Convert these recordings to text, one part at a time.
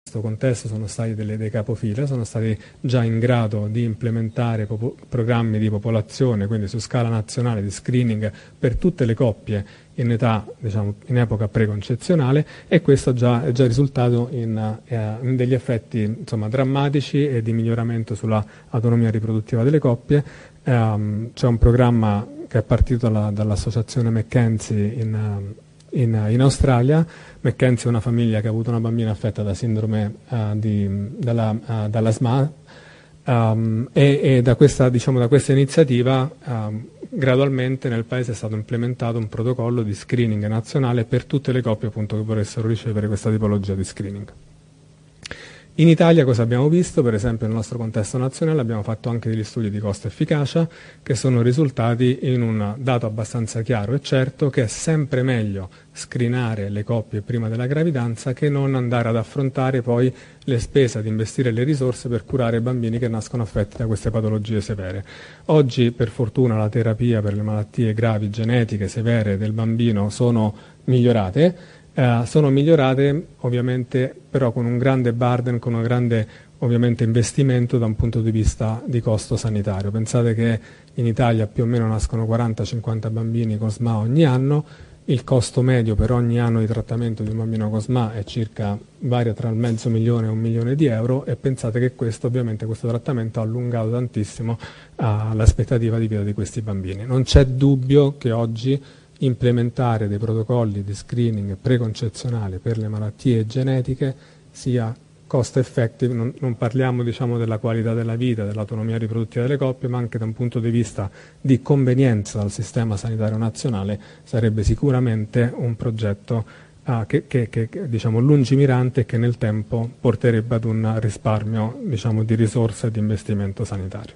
questo contesto sono stati dei capofila, sono stati già in grado di implementare programmi di popolazione, quindi su scala nazionale di screening per tutte le coppie in età, diciamo, in epoca preconcezionale, e questo è già risultato in degli effetti, insomma, drammatici e di miglioramento sulla autonomia riproduttiva delle coppie. C'è un programma che è partito dall'associazione McKenzie in Australia. McKenzie è una famiglia che ha avuto una bambina affetta da sindrome dalla SMA, e da questa iniziativa gradualmente nel paese è stato implementato un protocollo di screening nazionale per tutte le coppie, appunto, che volessero ricevere questa tipologia di screening. In Italia cosa abbiamo visto? Per esempio nel nostro contesto nazionale abbiamo fatto anche degli studi di costo-efficacia che sono risultati in un dato abbastanza chiaro e certo, che è sempre meglio screenare le coppie prima della gravidanza che non andare ad affrontare poi le spese, ad investire le risorse per curare bambini che nascono affetti da queste patologie severe. Oggi per fortuna la terapia per le malattie gravi genetiche severe del bambino sono migliorate ovviamente però con un grande burden, con un grande ovviamente investimento da un punto di vista di costo sanitario. Pensate che in Italia più o meno nascono 40-50 bambini con SMA ogni anno, il costo medio per ogni anno di trattamento di un bambino con SMA è varia tra il $500,000 e €1.000.000, e pensate che questo trattamento ha allungato tantissimo l'aspettativa di vita di questi bambini. Non c'è dubbio che oggi implementare dei protocolli di screening preconcezionale per le malattie genetiche sia cost effective, non parliamo della qualità della vita, dell'autonomia riproduttiva delle coppie, ma anche da un punto di vista di convenienza dal sistema sanitario nazionale sarebbe sicuramente un progetto lungimirante, che nel tempo porterebbe ad un risparmio di risorse e di investimento sanitario.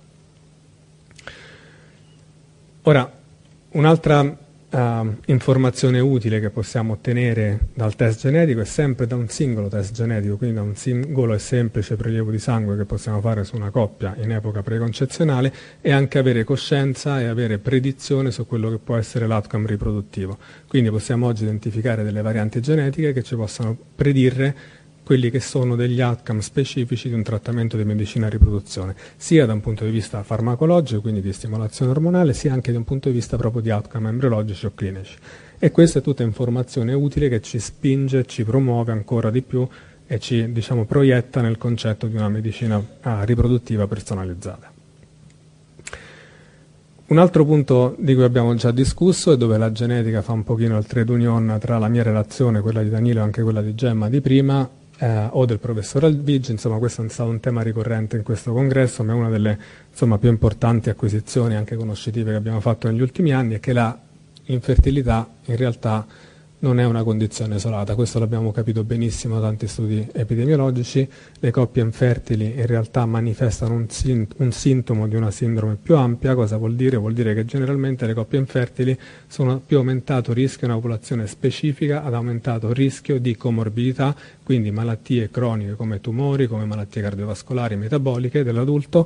Ora, un'altra informazione utile che possiamo ottenere dal test genetico è sempre da un singolo test genetico, quindi da un singolo e semplice prelievo di sangue che possiamo fare su una coppia in epoca preconcezionale, e anche avere coscienza e avere predizione su quello che può essere l'outcome riproduttivo. Quindi possiamo oggi identificare delle varianti genetiche che ci possano predire quelli che sono degli outcome specifici di un trattamento di medicina a riproduzione, sia da un punto di vista farmacologico, quindi di stimolazione ormonale, sia anche da un punto di vista proprio di outcome embriologici o clinici. E questa è tutta informazione utile che ci spinge, ci promuove ancora di più e ci proietta nel concetto di una medicina riproduttiva personalizzata. Un altro punto di cui abbiamo già discusso, e dove la genetica fa un pochino il trade union tra la mia relazione, quella di Danilo e anche quella di Gemma di prima, o del professor Alvigi, questo è stato un tema ricorrente in questo congresso, ma è una delle più importanti acquisizioni anche conoscitive che abbiamo fatto negli ultimi anni, è che la infertilità in realtà non è una condizione isolata. Questo l'abbiamo capito benissimo da tanti studi epidemiologici. Le coppie infertili in realtà manifestano un sintomo di una sindrome più ampia. Cosa vuol dire? Vuol dire che generalmente le coppie infertili sono più aumentato rischio, una popolazione specifica ad aumentato rischio di comorbidità, quindi malattie croniche come tumori, come malattie cardiovascolari, metaboliche dell'adulto,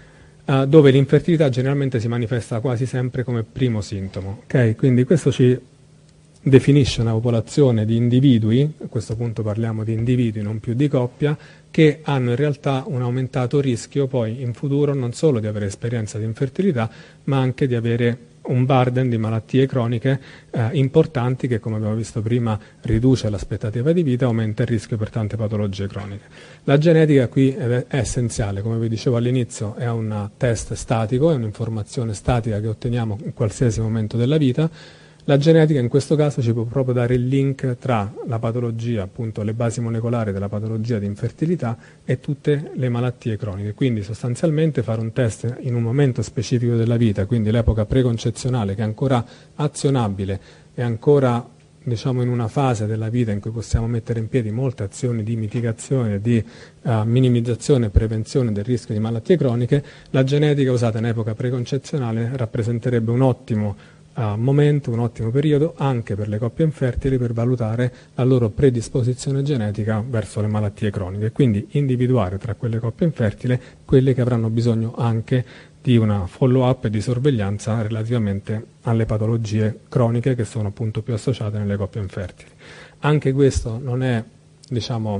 dove l'infertilità generalmente si manifesta quasi sempre come primo sintomo. Okay? Quindi questo ci definisce una popolazione di individui, a questo punto parliamo di individui, non più di coppia, che hanno in realtà un aumentato rischio poi in futuro non solo di avere esperienza di infertilità, ma anche di avere un burden di malattie croniche importanti che, come abbiamo visto prima, riduce l'aspettativa di vita e aumenta il rischio per tante patologie croniche. La genetica qui è essenziale, come vi dicevo all'inizio, è un test statico, è un'informazione statica che otteniamo in qualsiasi momento della vita. La genetica in questo caso ci può proprio dare il link tra la patologia, appunto le basi molecolari della patologia di infertilità e tutte le malattie croniche. Quindi sostanzialmente fare un test in un momento specifico della vita, quindi l'epoca preconcezionale, che è ancora azionabile, è ancora in una fase della vita in cui possiamo mettere in piedi molte azioni di mitigazione, di minimizzazione e prevenzione del rischio di malattie croniche. La genetica usata in epoca preconcezionale rappresenterebbe un ottimo momento, un ottimo periodo anche per le coppie infertili per valutare la loro predisposizione genetica verso le malattie croniche, quindi individuare tra quelle coppie infertili quelle che avranno bisogno anche di una follow up e di sorveglianza relativamente alle patologie croniche che sono appunto più associate nelle coppie infertili. Anche questo non è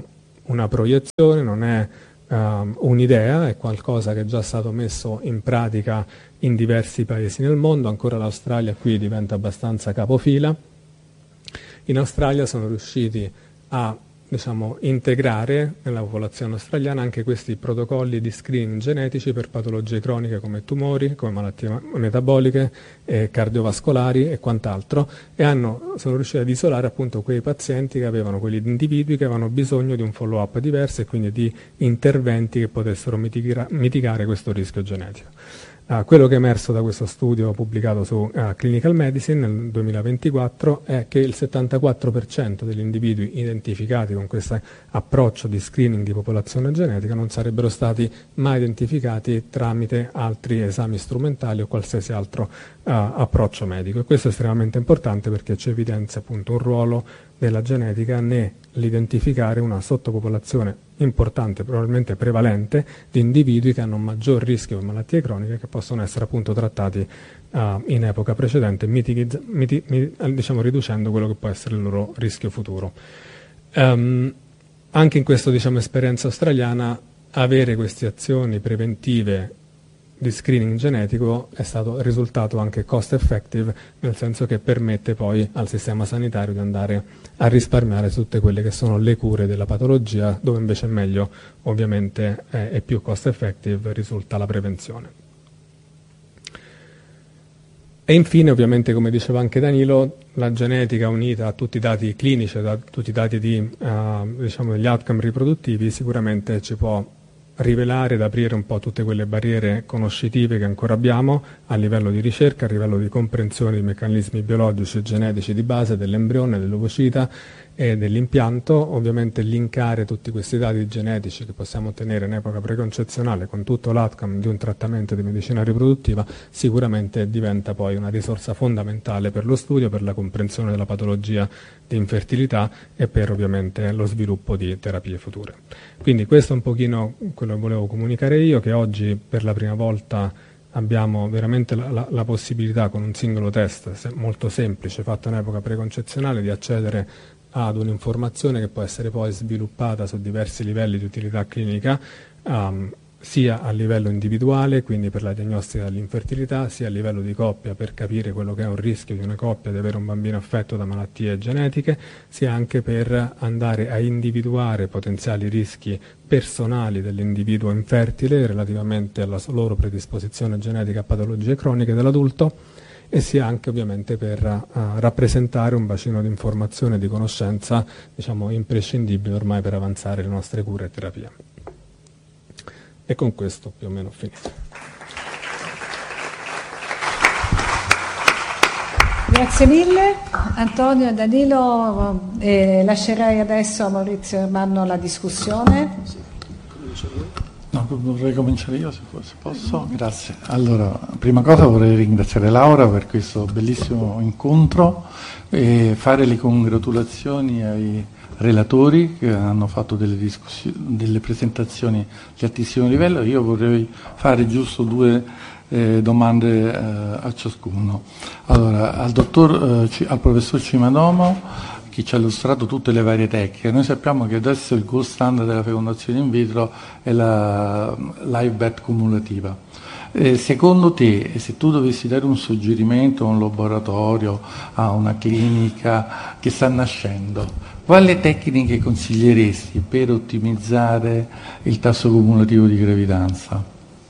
una proiezione, non è un'idea, è qualcosa che è già stato messo in pratica in diversi paesi nel mondo. Ancora l'Australia qui diventa abbastanza capofila. In Australia sono riusciti a integrare nella popolazione australiana anche questi protocolli di screening genetici per patologie croniche come tumori, come malattie metaboliche, cardiovascolari e quant'altro, e sono riusciti ad isolare appunto quei pazienti che avevano, quegli individui che avevano bisogno di un follow-up diverso e quindi di interventi che potessero mitigare questo rischio genetico. Quello che è emerso da questo studio pubblicato su Clinical Medicine nel 2024 è che il 74% degli individui identificati con questo approccio di screening di popolazione genetica non sarebbero stati mai identificati tramite altri esami strumentali o qualsiasi altro approccio medico, e questo è estremamente importante perché ci evidenzia appunto un ruolo della genetica nell'identificare una sottopopolazione importante, probabilmente prevalente, di individui che hanno un maggior rischio di malattie croniche che possono essere appunto trattati in epoca precedente, riducendo quello che può essere il loro rischio futuro. Anche in questa esperienza australiana, avere queste azioni preventive di screening genetico è stato risultato anche cost effective, nel senso che permette poi al sistema sanitario di andare a risparmiare su tutte quelle che sono le cure della patologia, dove invece è meglio, ovviamente, e più cost effective risulta la prevenzione. E infine, ovviamente, come diceva anche Danilo, la genetica unita a tutti i dati clinici, a tutti i dati degli outcome riproduttivi, sicuramente ci può rivelare ed aprire un po' tutte quelle barriere conoscitive che ancora abbiamo a livello di ricerca, a livello di comprensione di meccanismi biologici e genetici di base dell'embrione, dell'ovocita e dell'impianto. Ovviamente linkare tutti questi dati genetici che possiamo ottenere in epoca preconcezionale con tutto l'outcome di un trattamento di medicina riproduttiva sicuramente diventa poi una risorsa fondamentale per lo studio, per la comprensione della patologia di infertilità e per ovviamente lo sviluppo di terapie future. Quindi questo è un pochino quello che volevo comunicare io, che oggi per la prima volta abbiamo veramente la possibilità, con un singolo test molto semplice fatto in epoca preconcezionale, di accedere ad un'informazione che può essere poi sviluppata su diversi livelli di utilità clinica, sia a livello individuale, quindi per la diagnostica dell'infertilità, sia a livello di coppia per capire quello che è un rischio di una coppia di avere un bambino affetto da malattie genetiche, sia anche per andare a individuare potenziali rischi personali dell'individuo infertile relativamente alla loro predisposizione genetica a patologie croniche dell'adulto, e sia anche ovviamente per rappresentare un bacino di informazione e di conoscenza imprescindibile ormai per avanzare le nostre cure e terapie. E con questo più o meno ho finito. Grazie mille Antonio e Danilo, lascerei adesso a Maurizio Ermanno la discussione. No, vorrei cominciare io se posso. Grazie. Allora, prima cosa vorrei ringraziare Laura per questo bellissimo incontro e fare le congratulazioni ai relatori che hanno fatto delle presentazioni di altissimo livello. Io vorrei fare giusto due domande a ciascuno. Allora, al professor Cimadomo, che ci ha illustrato tutte le varie tecniche. Noi sappiamo che adesso il gold standard della fecondazione in vitro è la live birth cumulativa. Secondo te, se tu dovessi dare un suggerimento a un laboratorio, a una clinica che sta nascendo, quali tecniche consiglieresti per ottimizzare il tasso cumulativo di gravidanza?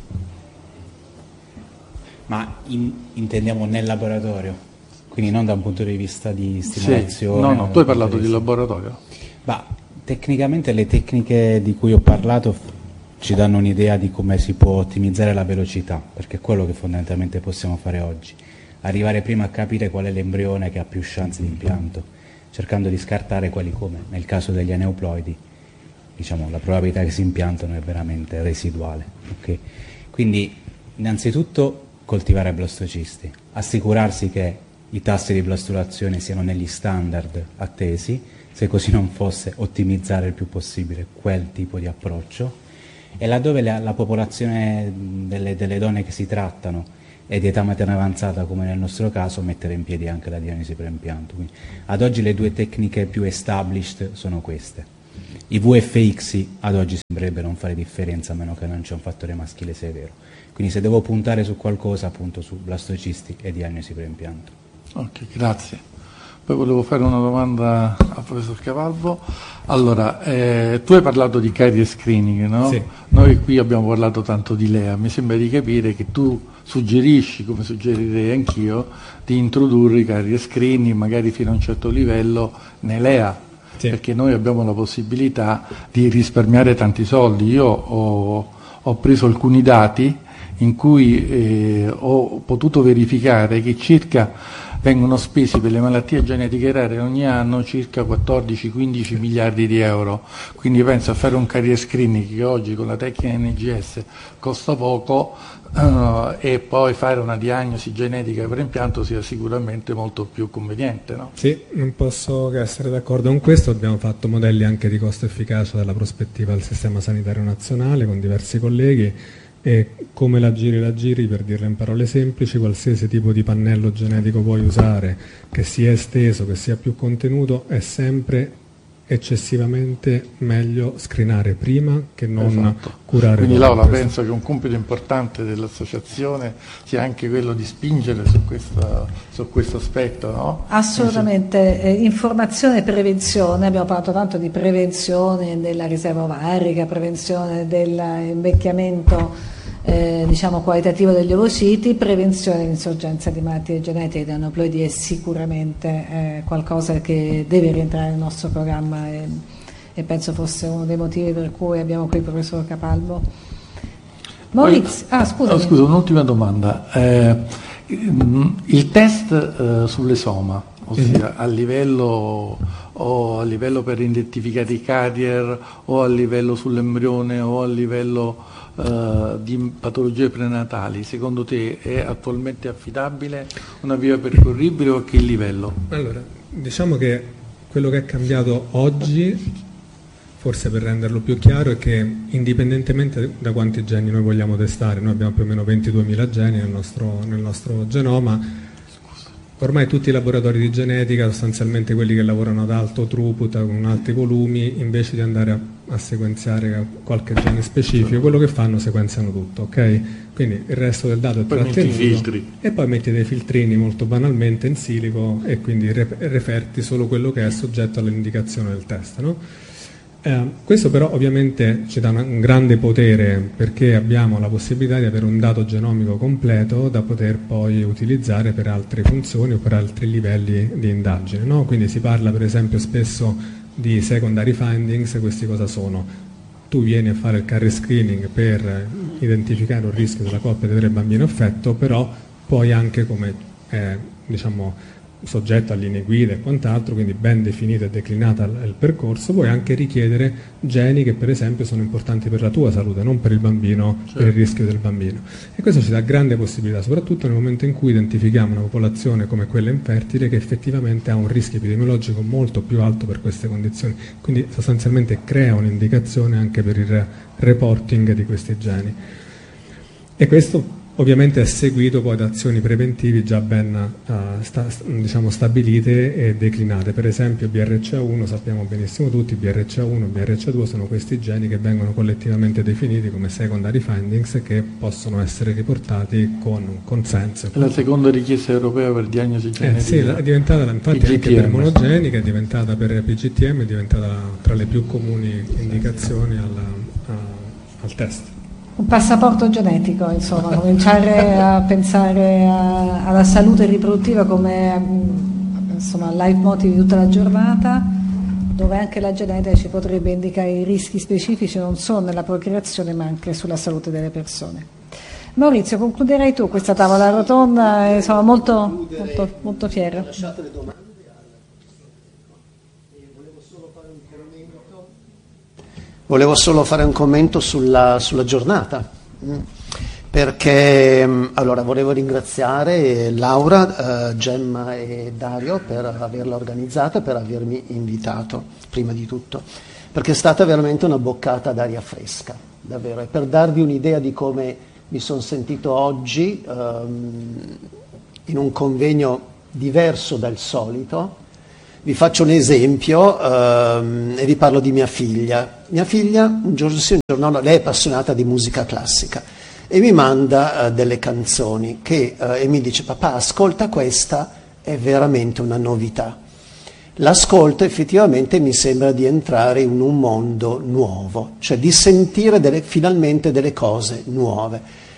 Ma intendiamo nel laboratorio? Quindi non da un punto di vista di stimolazione? Sì. No, tu hai parlato di laboratorio. Tecnicamente le tecniche di cui ho parlato ci danno un'idea di come si può ottimizzare la velocità, perché è quello che fondamentalmente possiamo fare oggi. Arrivare prima a capire qual è l'embrione che ha più chance di impianto, cercando di scartare quelli come, nel caso degli aneuploidi, la probabilità che si impiantano è veramente residuale. Okay? Quindi innanzitutto coltivare blastocisti, assicurarsi che i tassi di blastulazione siano negli standard attesi, se così non fosse ottimizzare il più possibile quel tipo di approccio, e laddove la popolazione delle donne che si trattano è di età materna avanzata, come nel nostro caso, mettere in piedi anche la diagnosi preimpianto. Quindi, ad oggi le due tecniche più established sono queste. I VFX ad oggi sembrerebbe non fare differenza a meno che non c'è un fattore maschile severo. Quindi se devo puntare su qualcosa, appunto su blastocisti e diagnosi preimpianto. Ok, grazie. Poi volevo fare una domanda al professor Cavallo. Allora, tu hai parlato di carrier screening, no? Sì. Noi qui abbiamo parlato tanto di LEA. Mi sembra di capire che tu suggerisci, come suggerirei anch'io, di introdurre i carrier screening magari fino a un certo livello nell'EA. Sì. Perché noi abbiamo la possibilità di risparmiare tanti soldi. Io ho preso alcuni dati in cui ho potuto verificare che vengono spesi per le malattie genetiche rare ogni anno circa 14-15 miliardi di euro. Quindi penso a fare un carrier screening che oggi con la tecnica NGS costa poco e poi fare una diagnosi genetica per impianto sia sicuramente molto più conveniente, no? Sì, non posso che essere d'accordo con questo. Abbiamo fatto modelli anche di costo-efficacia dalla prospettiva del sistema sanitario nazionale con diversi colleghi. E come la giri, per dirla in parole semplici, qualsiasi tipo di pannello genetico puoi usare, che sia esteso, che sia più contenuto, è sempre eccessivamente meglio screenare prima che non curare. Quindi Laura, penso che un compito importante dell'associazione sia anche quello di spingere su questo aspetto, no? Assolutamente, informazione e prevenzione. Abbiamo parlato tanto di prevenzione della riserva ovarica, prevenzione dell'invecchiamento diciamo qualitativo degli ovociti, prevenzione dell'insorgenza di malattie genetiche e di aneuploidi è sicuramente qualcosa che deve rientrare nel nostro programma e penso fosse uno dei motivi per cui abbiamo qui il professor Capalbo. Maurizio, scusa, un'ultima domanda. Il test sull'esoma, ossia a livello per identificare i carrier o a livello sull'embrione o a livello di patologie prenatali, secondo te è attualmente affidabile, una via percorribile o a che livello? Allora, diciamo che quello che è cambiato oggi, forse per renderlo più chiaro, è che indipendentemente da quanti geni noi vogliamo testare, noi abbiamo più o meno 22.000 geni nel nostro genoma. Ormai tutti i laboratori di genetica, sostanzialmente quelli che lavorano ad alto throughput, con alti volumi, invece di andare a sequenziare qualche gene specifico, quello che fanno sequenziano tutto, ok? Quindi il resto del dato è trattenuto e poi metti dei filtrini molto banalmente in silico e quindi referti solo quello che è soggetto all'indicazione del test, no? Questo però ovviamente ci dà un grande potere perché abbiamo la possibilità di avere un dato genomico completo da poter poi utilizzare per altre funzioni o per altri livelli di indagine, no? Quindi si parla per esempio spesso di secondary findings. Questi cosa sono? Tu vieni a fare il carrier screening per identificare un rischio della coppia di avere bambino affetto, però poi anche come diciamo soggetto a linee guida e quant'altro, quindi ben definita e declinata il percorso, puoi anche richiedere geni che per esempio sono importanti per la tua salute, non per il bambino, certo, per il rischio del bambino. E questo ci dà grande possibilità, soprattutto nel momento in cui identifichiamo una popolazione come quella infertile che effettivamente ha un rischio epidemiologico molto più alto per queste condizioni, quindi sostanzialmente crea un'indicazione anche per il reporting di questi geni. E questo ovviamente è seguito poi da azioni preventivi già ben diciamo stabilite e declinate. Per esempio BRCA1, sappiamo benissimo tutti, BRCA1 e BRCA2 sono questi geni che vengono collettivamente definiti come secondary findings che possono essere riportati con consenso. La seconda richiesta europea per diagnosi genetica? Sì, è diventata infatti PGTM, anche per monogenica, è diventata per PGTM, è diventata tra le più comuni indicazioni al test. Un passaporto genetico, insomma, cominciare a pensare alla salute riproduttiva come insomma leitmotiv di tutta la giornata, dove anche la genetica ci potrebbe indicare i rischi specifici non solo nella procreazione ma anche sulla salute delle persone. Maurizio, concluderei tu questa tavola rotonda, sono molto fiera. Volevo solo fare un commento sulla giornata, perché allora volevo ringraziare Laura, Gemma e Dario per averla organizzata, per avermi invitato, prima di tutto, perché è stata veramente una boccata d'aria fresca, davvero, e per darvi un'idea di come mi sono sentito oggi in un convegno diverso dal solito, Vi faccio un esempio e vi parlo di mia figlia. Mia figlia, un giorno sì, un giorno no, lei è appassionata di musica classica e mi manda delle canzoni e mi dice: papà, ascolta questa, è veramente una novità. L'ascolto, effettivamente mi sembra di entrare in un mondo nuovo, cioè di sentire finalmente delle cose nuove.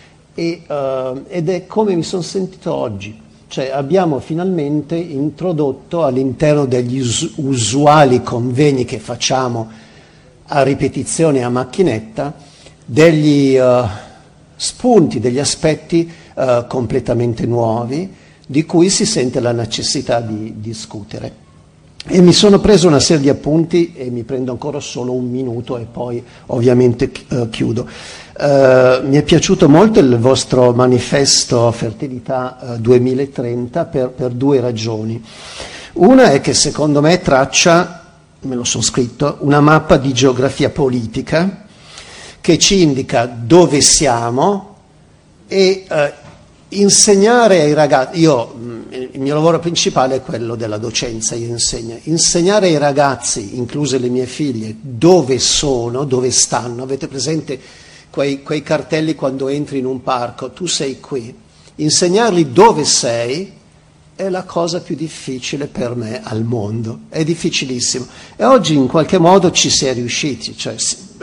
Ed è come mi sono sentito oggi. Cioè abbiamo finalmente introdotto all'interno degli usuali convegni che facciamo a ripetizione a macchinetta degli spunti, degli aspetti completamente nuovi di cui si sente la necessità di discutere. E mi sono preso una serie di appunti e mi prendo ancora solo un minuto e poi ovviamente chiudo. Mi è piaciuto molto il vostro manifesto Fertilità 2030 per due ragioni. Una è che secondo me traccia, me lo sono scritto, una mappa di geografia politica che ci indica dove siamo e insegnare ai ragazzi. Il mio lavoro principale è quello della docenza, io insegno. Insegnare ai ragazzi, incluse le mie figlie, dove sono, dove stanno. Avete presente quei cartelli quando entri in un parco, tu sei qui. Insegnargli dove sei è la cosa più difficile per me al mondo, è difficilissimo. E oggi in qualche modo ci si è riusciti, cioè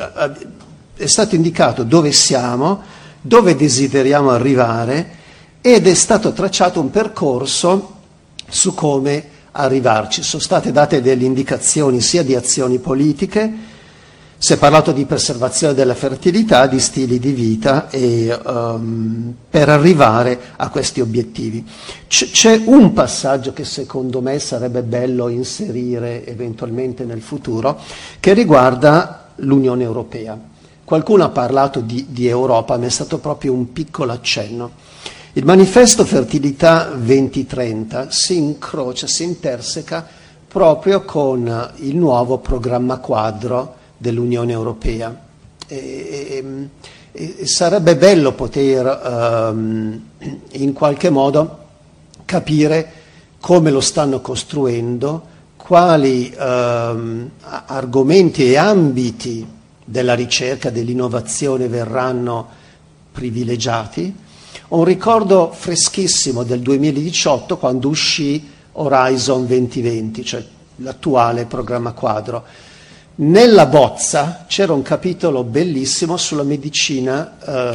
è stato indicato dove siamo, dove desideriamo arrivare, ed è stato tracciato un percorso su come arrivarci. Sono state date delle indicazioni sia di azioni politiche, si è parlato di preservazione della fertilità, di stili di vita per arrivare a questi obiettivi. C'è un passaggio che secondo me sarebbe bello inserire eventualmente nel futuro, che riguarda l'Unione Europea. Qualcuno ha parlato di Europa, ma è stato proprio un piccolo accenno. Il manifesto Fertilità 2030 si incrocia, si interseca proprio con il nuovo programma quadro dell'Unione Europea. E sarebbe bello poter in qualche modo capire come lo stanno costruendo, quali argomenti e ambiti della ricerca, dell'innovazione verranno privilegiati. Ho un ricordo freschissimo del 2018 quando uscì Horizon 2020, cioè l'attuale programma quadro. Nella bozza c'era un capitolo bellissimo sulla medicina,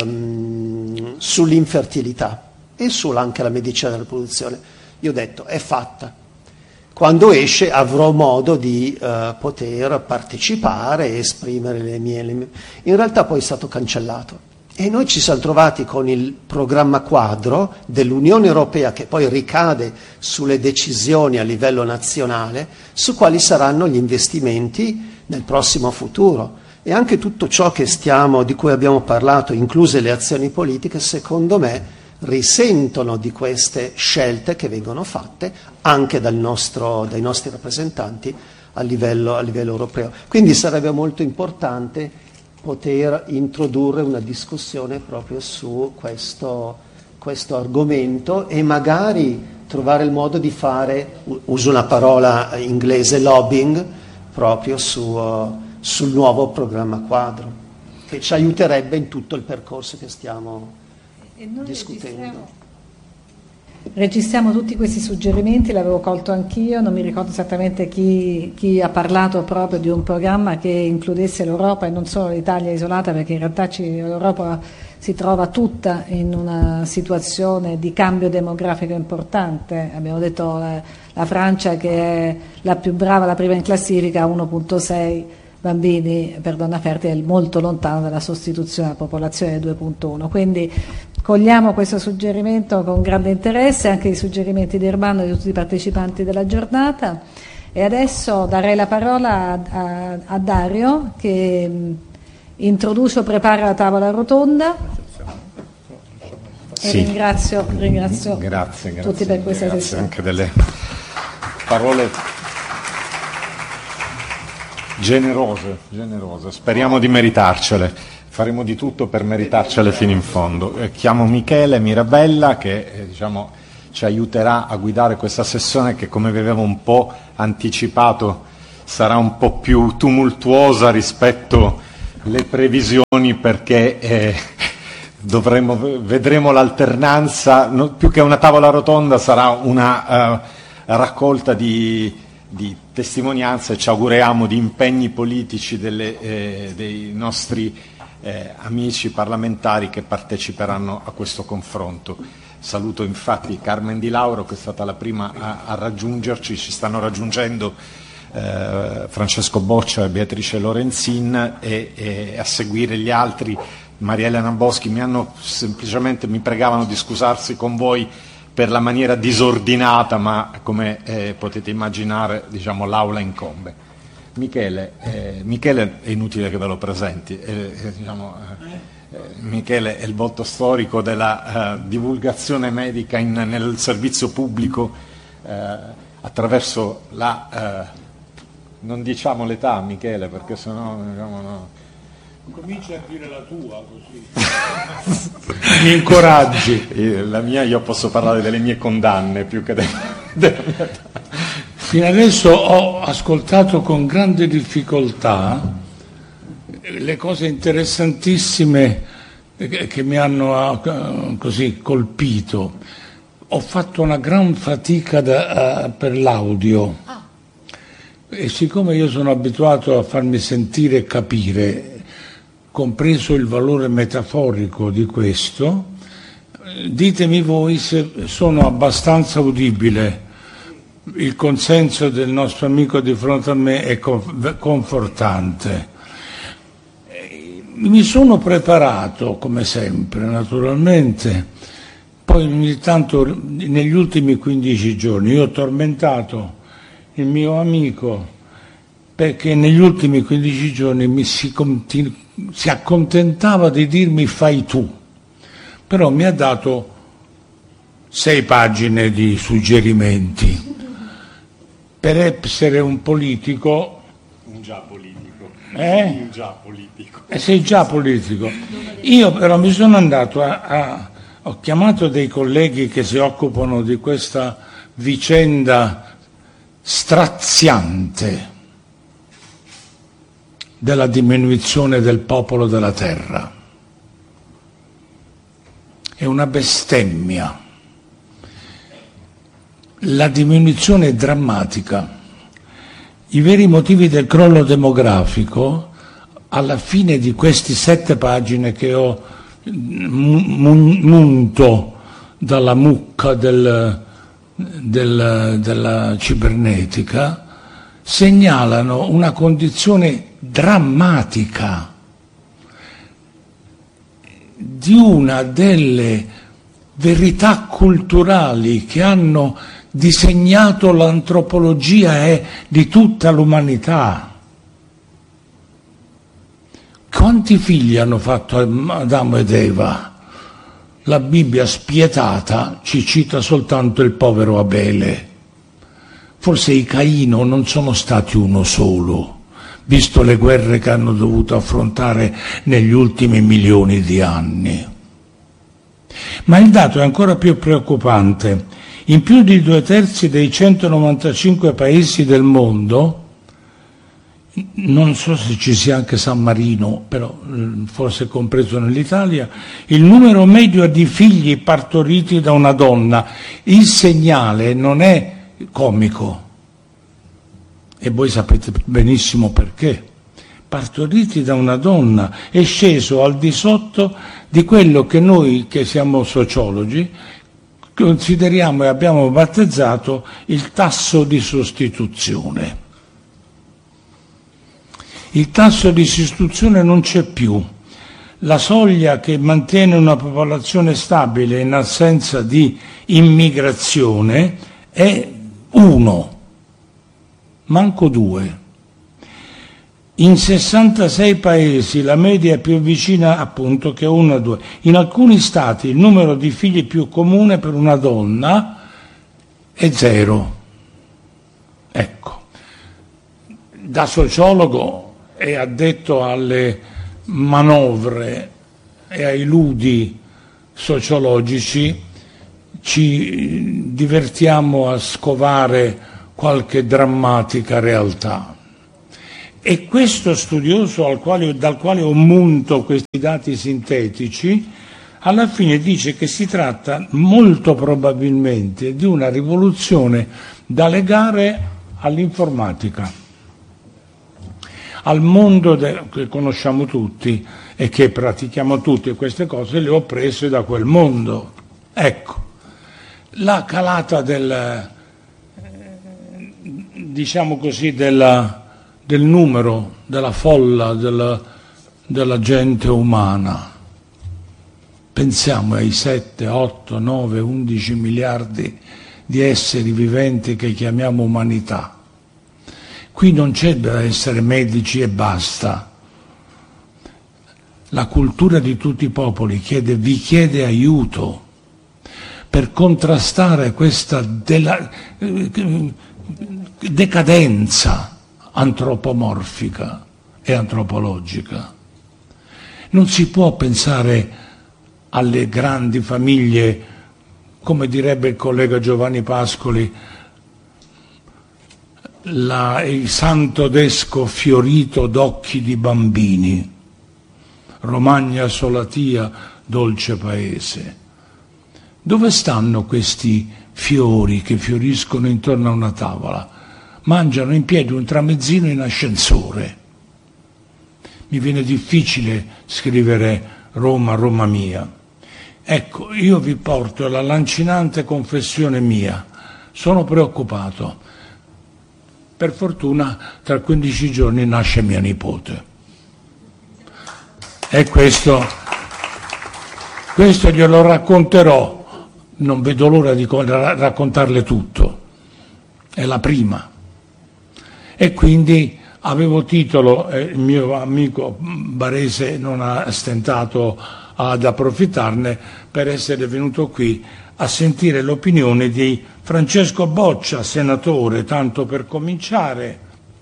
sull'infertilità e anche la medicina della riproduzione. Io ho detto, è fatta. Quando esce avrò modo di poter partecipare e esprimere le mie... In realtà poi è stato cancellato. E noi ci siamo trovati con il programma quadro dell'Unione Europea, che poi ricade sulle decisioni a livello nazionale, su quali saranno gli investimenti nel prossimo futuro. E anche tutto ciò di cui abbiamo parlato, incluse le azioni politiche, secondo me risentono di queste scelte che vengono fatte anche dai nostri rappresentanti a livello europeo. Quindi sarebbe molto importante poter introdurre una discussione proprio su questo argomento e magari trovare il modo di fare, uso una parola inglese, lobbying, proprio sul nuovo programma quadro, che ci aiuterebbe in tutto il percorso che stiamo discutendo. Registriamo tutti questi suggerimenti, l'avevo colto anch'io, non mi ricordo esattamente chi ha parlato proprio di un programma che includesse l'Europa e non solo l'Italia isolata, perché in realtà l'Europa si trova tutta in una situazione di cambio demografico importante. Abbiamo detto la Francia, che è la più brava, la prima in classifica, ha 1,6 bambini per donna fertile, è molto lontano dalla sostituzione della popolazione 2,1. Quindi cogliamo questo suggerimento con grande interesse, anche i suggerimenti di Urbano e di tutti i partecipanti della giornata. E adesso darei la parola a Dario, che introduce o prepara la tavola rotonda. E ringrazio grazie, tutti per questa sessione. Anche delle parole generose, speriamo di meritarcele. Faremo di tutto per meritarcele fino in fondo. Chiamo Michele Mirabella, che ci aiuterà a guidare questa sessione che, come vi avevo un po' anticipato, sarà un po' più tumultuosa rispetto alle previsioni, perché vedremo l'alternanza, più che una tavola rotonda sarà una raccolta di testimonianze, e ci auguriamo di impegni politici dei nostri amici parlamentari che parteciperanno a questo confronto. Saluto infatti Carmen Di Lauro, che è stata la prima a raggiungerci. Ci stanno raggiungendo Francesco Boccia e Beatrice Lorenzin, e a seguire gli altri. Maria Elena Boschi mi pregavano di scusarsi con voi per la maniera disordinata, ma come potete immaginare, diciamo, l'aula incombe. Michele è inutile che ve lo presenti, Michele è il volto storico della divulgazione medica nel servizio pubblico attraverso non diciamo l'età, Michele, perché sennò no. Comincia a dire la tua, così mi incoraggi. La mia, io posso parlare delle mie condanne più che della mia età. Fino adesso ho ascoltato con grande difficoltà le cose interessantissime che mi hanno così colpito. Ho fatto una gran fatica per l'audio, e siccome io sono abituato a farmi sentire e capire, compreso il valore metaforico di questo, ditemi voi se sono abbastanza udibile. Il consenso del nostro amico di fronte a me è confortante. Mi sono preparato, come sempre, naturalmente, poi ogni tanto negli ultimi 15 giorni io ho tormentato il mio amico perché negli ultimi 15 giorni si accontentava di dirmi fai tu, però mi ha dato 6 pagine di suggerimenti. Per essere un politico... Un già politico. Un già politico. Sei già politico. Io però mi sono andato ho chiamato dei colleghi che si occupano di questa vicenda straziante della diminuzione del popolo della terra. È una bestemmia. La diminuzione è drammatica. I veri motivi del crollo demografico, alla fine di queste 7 pagine che ho munto dalla mucca della cibernetica, segnalano una condizione drammatica di una delle verità culturali che hanno disegnato l'antropologia di tutta l'umanità. Quanti figli hanno fatto Adamo ed Eva? La Bibbia spietata ci cita soltanto il povero Abele. Forse i Caino non sono stati uno solo, visto le guerre che hanno dovuto affrontare negli ultimi milioni di anni. Ma il dato è ancora più preoccupante. In più di 2/3 dei 195 paesi del mondo, non so se ci sia anche San Marino, però forse compreso nell'Italia, il numero medio di figli partoriti da una donna, il segnale non è comico, e voi sapete benissimo perché. Partoriti da una donna è sceso al di sotto di quello che noi, che siamo sociologi, consideriamo e abbiamo battezzato il tasso di sostituzione. Il tasso di sostituzione non c'è più. La soglia che mantiene una popolazione stabile in assenza di immigrazione è 1, manco 2. In 66 paesi la media è più vicina appunto che 1 a 2. In alcuni stati il numero di figli più comune per una donna è 0. Ecco, da sociologo e addetto alle manovre e ai ludi sociologici ci divertiamo a scovare qualche drammatica realtà. E questo studioso dal quale ho munto questi dati sintetici, alla fine dice che si tratta molto probabilmente di una rivoluzione da legare all'informatica, al mondo che conosciamo tutti e che pratichiamo tutti, e queste cose le ho prese da quel mondo. Ecco, la calata diciamo così, del numero, della folla, della gente umana. Pensiamo ai 7, 8, 9, 11 miliardi di esseri viventi che chiamiamo umanità. Qui non c'è da essere medici e basta. La cultura di tutti i popoli vi chiede aiuto per contrastare questa decadenza antropomorfica e antropologica. Non si può pensare alle grandi famiglie, come direbbe il collega Giovanni Pascoli, il santo desco fiorito d'occhi di bambini, Romagna solatia, dolce paese. Dove stanno questi fiori che fioriscono intorno a una tavola? Mangiano in piedi un tramezzino in ascensore. Mi viene difficile scrivere Roma, Roma mia. Ecco, io vi porto la lancinante confessione mia. Sono preoccupato. Per fortuna tra 15 giorni nasce mia nipote. E questo glielo racconterò. Non vedo l'ora di raccontarle tutto. È la prima. E quindi avevo titolo, il mio amico barese non ha stentato ad approfittarne per essere venuto qui a sentire l'opinione di Francesco Boccia, senatore, tanto per cominciare.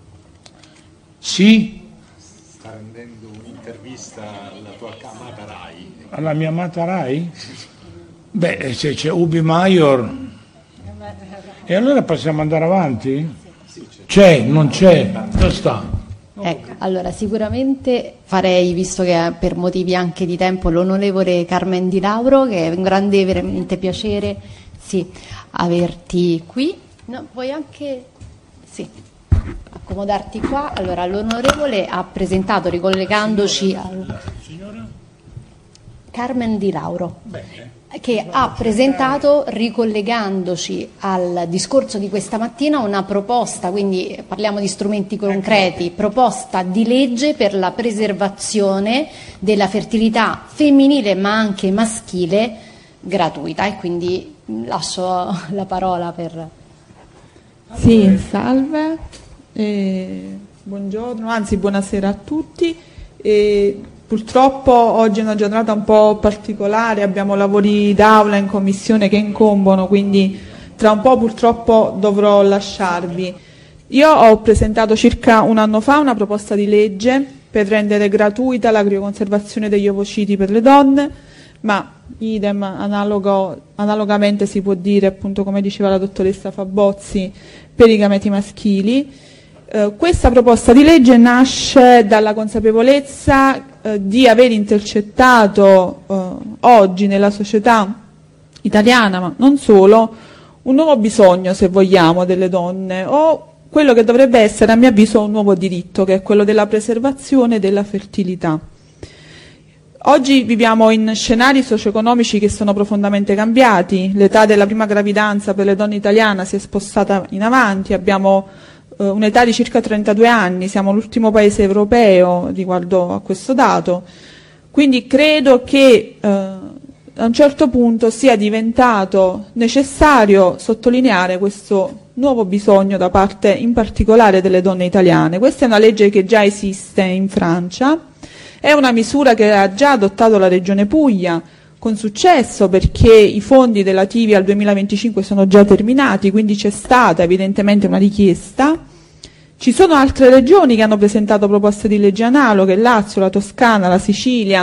Sì? Sta rendendo un'intervista alla tua amata Rai. Alla mia amata Rai? Beh, c'è Ubi Maior. E allora possiamo andare avanti? C'è, non c'è, dove sta? Ecco, allora sicuramente farei, visto che per motivi anche di tempo, l'onorevole Carmen Di Lauro, che è un grande veramente piacere averti qui. No, vuoi anche accomodarti qua? Allora, l'onorevole ha presentato, ricollegandoci al Carmen Di Lauro. Bene. Che ha presentato, ricollegandoci al discorso di questa mattina, una proposta, quindi parliamo di strumenti concreti, proposta di legge per la preservazione della fertilità femminile ma anche maschile gratuita, e quindi lascio la parola per... Sì, salve, buongiorno, anzi buonasera a tutti. Purtroppo oggi è una giornata un po' particolare, abbiamo lavori d'aula in commissione che incombono, quindi tra un po' purtroppo dovrò lasciarvi. Io ho presentato circa un anno fa una proposta di legge per rendere gratuita la crioconservazione degli ovociti per le donne, ma idem, analogamente si può dire, appunto come diceva la dottoressa Fabozzi, per i gameti maschili. Questa proposta di legge nasce dalla consapevolezza di aver intercettato oggi nella società italiana, ma non solo, un nuovo bisogno, se vogliamo, delle donne, o quello che dovrebbe essere, a mio avviso, un nuovo diritto, che è quello della preservazione della fertilità. Oggi viviamo in scenari socio-economici che sono profondamente cambiati, l'età della prima gravidanza per le donne italiane si è spostata in avanti, abbiamo un'età di circa 32 anni, siamo l'ultimo paese europeo riguardo a questo dato, quindi credo che a un certo punto sia diventato necessario sottolineare questo nuovo bisogno da parte in particolare delle donne italiane. Questa è una legge che già esiste in Francia, è una misura che ha già adottato la Regione Puglia con successo, perché i fondi relativi al 2025 sono già terminati, quindi c'è stata evidentemente una richiesta. Ci sono altre regioni che hanno presentato proposte di legge analoghe, il Lazio, la Toscana, la Sicilia,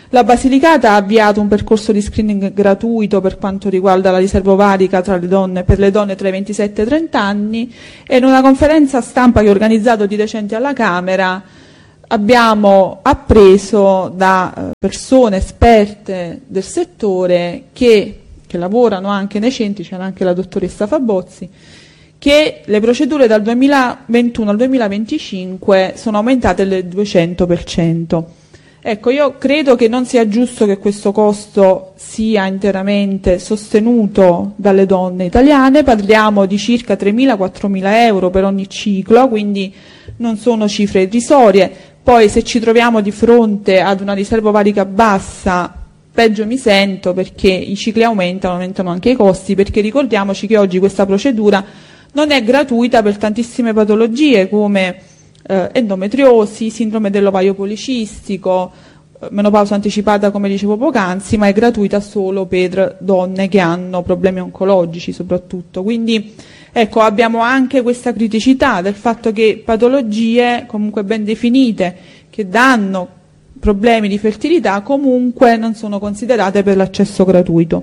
La Basilicata ha avviato un percorso di screening gratuito per quanto riguarda la riserva ovarica per le donne tra i 27 e i 30 anni, e in una conferenza stampa che ho organizzato di recente alla Camera abbiamo appreso da persone esperte del settore che lavorano anche nei centri, c'era anche la dottoressa Fabozzi, che le procedure dal 2021 al 2025 sono aumentate del 200%. Ecco, io credo che non sia giusto che questo costo sia interamente sostenuto dalle donne italiane. Parliamo di circa 3.000-4.000 euro per ogni ciclo, quindi non sono cifre irrisorie. Poi se ci troviamo di fronte ad una riserva ovarica bassa, peggio mi sento, perché i cicli aumentano anche i costi, perché ricordiamoci che oggi questa procedura non è gratuita per tantissime patologie come endometriosi, sindrome dell'ovaio policistico, menopausa anticipata come dicevo poc'anzi, ma è gratuita solo per donne che hanno problemi oncologici soprattutto. Quindi ecco, abbiamo anche questa criticità del fatto che patologie comunque ben definite, che danno problemi di fertilità, comunque non sono considerate per l'accesso gratuito.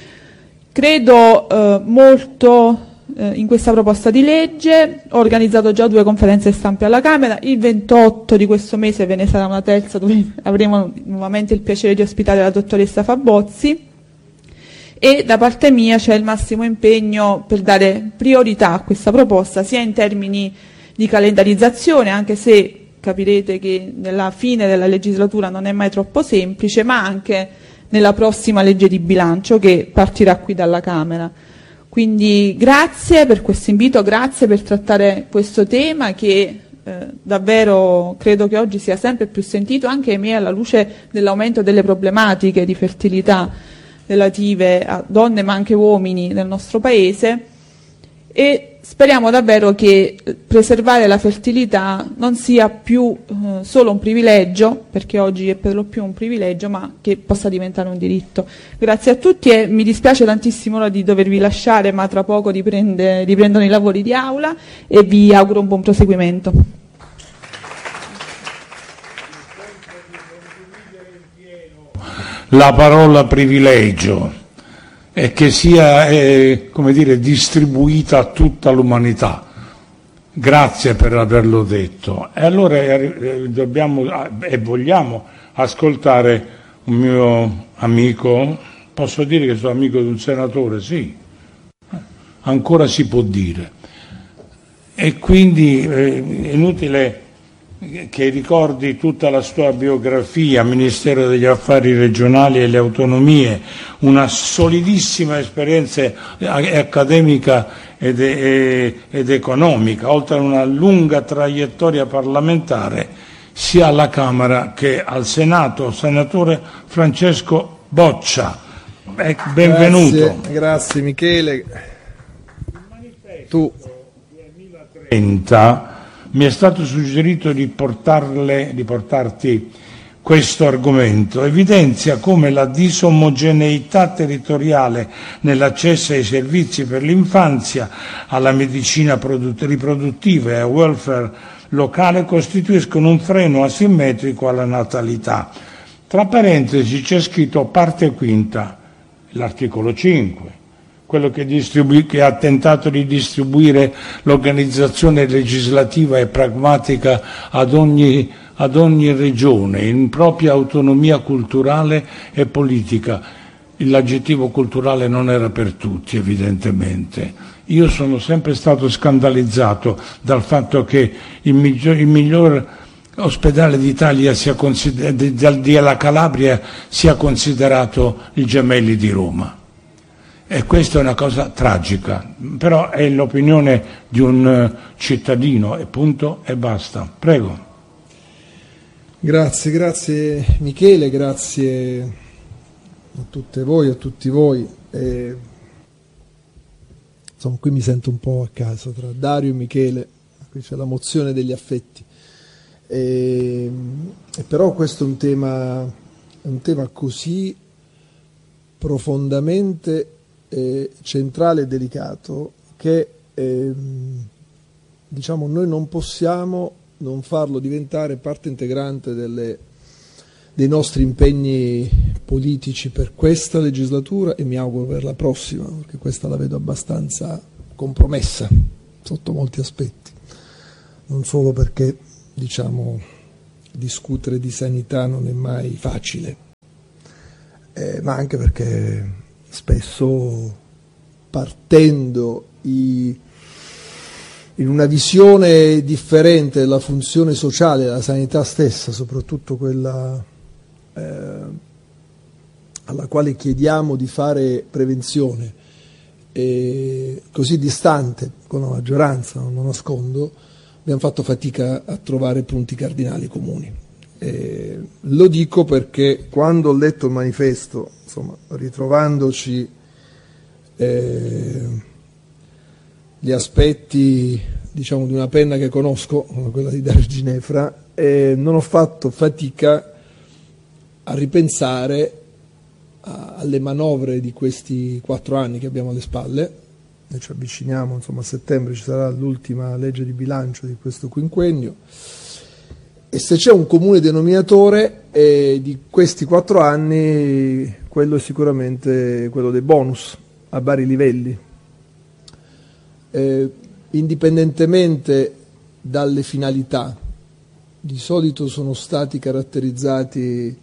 Credo molto in questa proposta di legge. Ho organizzato già 2 conferenze stampe alla Camera, il 28 di questo mese ve ne sarà una terza dove avremo nuovamente il piacere di ospitare la dottoressa Fabozzi, e da parte mia c'è il massimo impegno per dare priorità a questa proposta, sia in termini di calendarizzazione, anche se capirete che nella fine della legislatura non è mai troppo semplice, ma anche nella prossima legge di bilancio che partirà qui dalla Camera. Quindi grazie per questo invito, grazie per trattare questo tema che davvero credo che oggi sia sempre più sentito, anche ahimè alla luce dell'aumento delle problematiche di fertilità relative a donne ma anche uomini nel nostro Paese, e speriamo davvero che preservare la fertilità non sia più solo un privilegio, perché oggi è per lo più un privilegio, ma che possa diventare un diritto. Grazie a tutti, e mi dispiace tantissimo ora di dovervi lasciare, ma tra poco riprendono i lavori di aula, e vi auguro un buon proseguimento. La parola privilegio, e che sia come dire, distribuita a tutta l'umanità. Grazie per averlo detto. E allora dobbiamo e vogliamo ascoltare un mio amico, posso dire che sono amico di un senatore? Sì, ancora si può dire. E quindi è inutile che ricordi tutta la sua biografia, Ministero degli Affari Regionali e le Autonomie, una solidissima esperienza accademica ed economica, oltre a una lunga traiettoria parlamentare sia alla Camera che al Senato. Senatore Francesco Boccia, benvenuto. Grazie Michele. Tu 2030 mi è stato suggerito di portarti questo argomento. Evidenzia come la disomogeneità territoriale nell'accesso ai servizi per l'infanzia, alla medicina riproduttiva e al welfare locale costituiscono un freno asimmetrico alla natalità. Tra parentesi c'è scritto parte quinta, l'articolo 5. Quello che ha tentato di distribuire l'organizzazione legislativa e pragmatica ad ogni regione, in propria autonomia culturale e politica. L'aggettivo culturale non era per tutti, evidentemente. Io sono sempre stato scandalizzato dal fatto che il miglior ospedale d'Italia della Calabria sia considerato il Gemelli di Roma. E questa è una cosa tragica, però è l'opinione di un cittadino, e punto e basta. Prego. Grazie Michele, grazie a tutte voi, a tutti voi. Insomma, qui mi sento un po' a casa tra Dario e Michele, qui c'è la mozione degli affetti. E però questo è un tema così profondamente centrale e delicato che diciamo noi non possiamo non farlo diventare parte integrante dei nostri impegni politici per questa legislatura e mi auguro per la prossima, perché questa la vedo abbastanza compromessa sotto molti aspetti, non solo perché discutere di sanità non è mai facile, ma anche perché spesso partendo in una visione differente della funzione sociale della sanità stessa, soprattutto quella alla quale chiediamo di fare prevenzione, così distante con la maggioranza, non lo nascondo, abbiamo fatto fatica a trovare punti cardinali comuni. Lo dico perché quando ho letto il manifesto, insomma, ritrovandoci gli aspetti di una penna che conosco, come quella di Dario Ginefra, non ho fatto fatica a ripensare alle manovre di questi 4 anni che abbiamo alle spalle. Noi ci avviciniamo, a settembre ci sarà l'ultima legge di bilancio di questo quinquennio, e se c'è un comune denominatore di questi 4 anni, quello è sicuramente quello dei bonus a vari livelli, indipendentemente dalle finalità. Di solito sono stati caratterizzati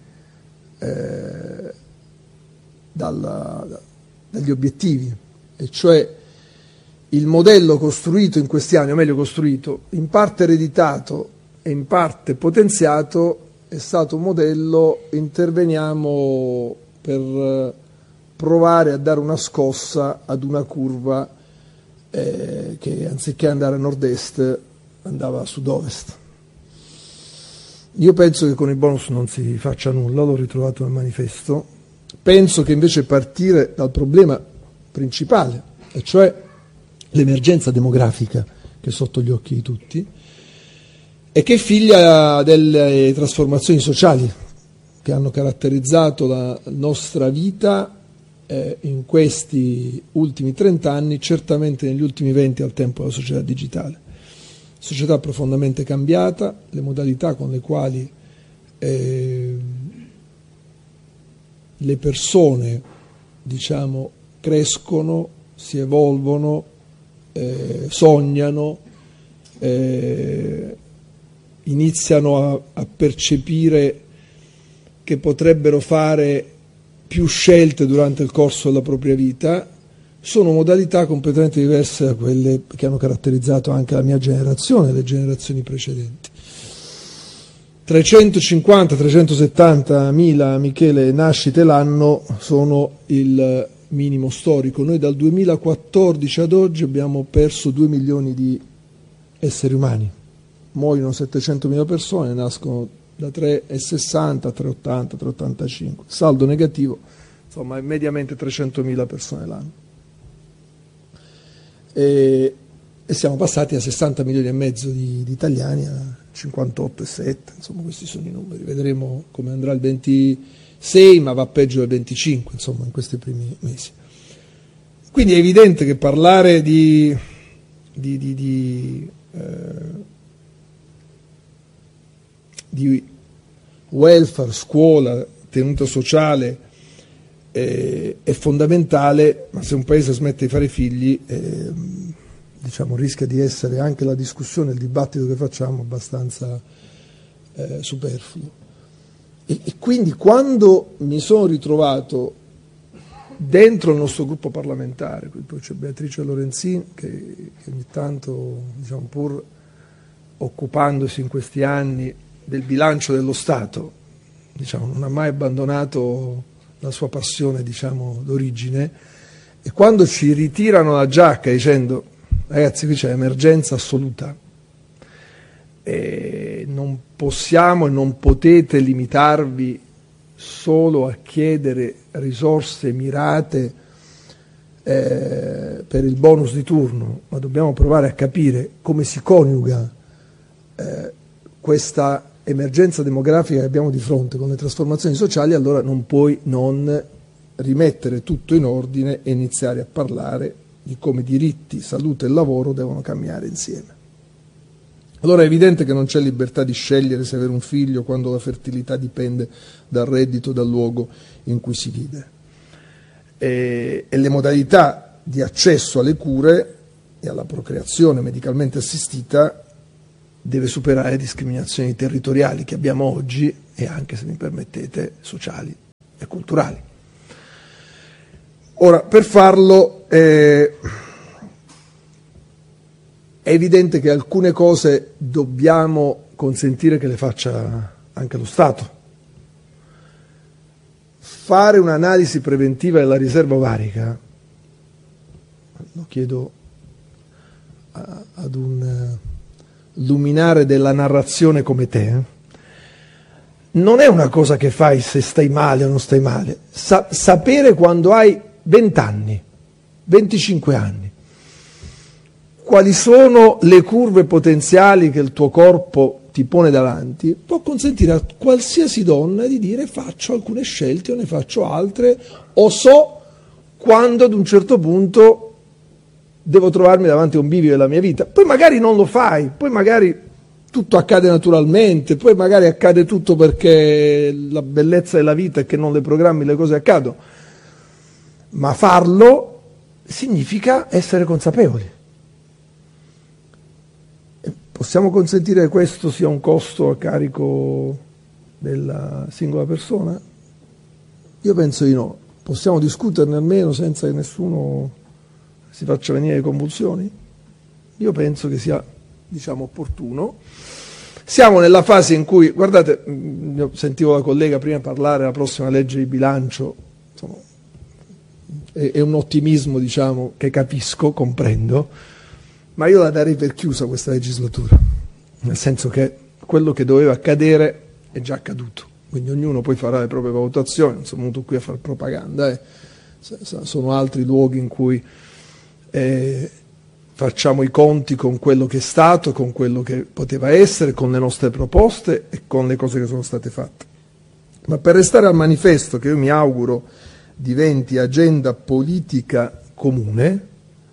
dagli obiettivi, e cioè il modello costruito in questi anni, o meglio costruito, in parte ereditato e in parte potenziato, è stato un modello: interveniamo per provare a dare una scossa ad una curva che anziché andare a nord-est andava a sud-ovest. Io penso che con i bonus non si faccia nulla, l'ho ritrovato nel manifesto. Penso che invece partire dal problema principale, e cioè l'emergenza demografica che è sotto gli occhi di tutti e che è figlia delle trasformazioni sociali che hanno caratterizzato la nostra vita in questi ultimi 30 anni, certamente negli ultimi 20 al tempo della società digitale. Società profondamente cambiata, le modalità con le quali le persone, crescono, si evolvono, sognano, iniziano a percepire che potrebbero fare più scelte durante il corso della propria vita. Sono modalità completamente diverse da quelle che hanno caratterizzato anche la mia generazione e le generazioni precedenti. 350-370 mila, Michele, nascite l'anno sono il minimo storico. Noi dal 2014 ad oggi abbiamo perso 2 milioni di esseri umani. Muoiono 700 mila persone, nascono da 3,60 a 3,80, 3,85. Saldo negativo, insomma, è mediamente 300 mila persone l'anno. E siamo passati a 60 milioni e mezzo di italiani, a 58,7, insomma questi sono i numeri. Vedremo come andrà il 26, ma va peggio del 25, insomma, in questi primi mesi. Quindi è evidente che parlare di welfare, scuola, tenuta sociale è fondamentale, ma se un paese smette di fare figli rischia di essere anche la discussione, il dibattito che facciamo abbastanza superfluo. E quindi quando mi sono ritrovato dentro il nostro gruppo parlamentare, poi c'è Beatrice Lorenzin che ogni tanto, pur occupandosi in questi anni del bilancio dello Stato, non ha mai abbandonato la sua passione, d'origine, e quando ci ritirano la giacca dicendo: ragazzi, qui c'è emergenza assoluta, e non possiamo e non potete limitarvi solo a chiedere risorse mirate per il bonus di turno, ma dobbiamo provare a capire come si coniuga questa emergenza demografica che abbiamo di fronte con le trasformazioni sociali. Allora non puoi non rimettere tutto in ordine e iniziare a parlare di come diritti, salute e lavoro devono camminare insieme. Allora è evidente che non c'è libertà di scegliere se avere un figlio quando la fertilità dipende dal reddito, dal luogo in cui si vive. E le modalità di accesso alle cure e alla procreazione medicalmente assistita deve superare discriminazioni territoriali che abbiamo oggi e anche, se mi permettete, sociali e culturali. Ora, per farlo è evidente che alcune cose dobbiamo consentire che le faccia anche lo Stato. Fare un'analisi preventiva della riserva ovarica, lo chiedo ad un luminare della narrazione come te, non è una cosa che fai se stai male o non stai male. Sapere quando hai 20 anni, 25 anni, quali sono le curve potenziali che il tuo corpo ti pone davanti, può consentire a qualsiasi donna di dire faccio alcune scelte o ne faccio altre, o so quando ad un certo punto devo trovarmi davanti a un bivio della mia vita. Poi magari non lo fai, poi magari tutto accade naturalmente, poi magari accade tutto perché la bellezza della vita è che non le programmi, le cose accadono. Ma farlo significa essere consapevoli. Possiamo consentire che questo sia un costo a carico della singola persona? Io penso di no. Possiamo discuterne almeno senza che nessuno si faccia venire le convulsioni? Io penso che sia, opportuno. Siamo nella fase in cui, guardate, io sentivo la collega prima parlare della prossima legge di bilancio, insomma, è un ottimismo, che capisco, comprendo, ma io la darei per chiusa questa legislatura, nel senso che quello che doveva accadere è già accaduto, quindi ognuno poi farà le proprie valutazioni, non sono venuto qui a fare propaganda, sono altri luoghi in cui facciamo i conti con quello che è stato, con quello che poteva essere, con le nostre proposte e con le cose che sono state fatte. Ma per restare al manifesto, che io mi auguro diventi agenda politica comune,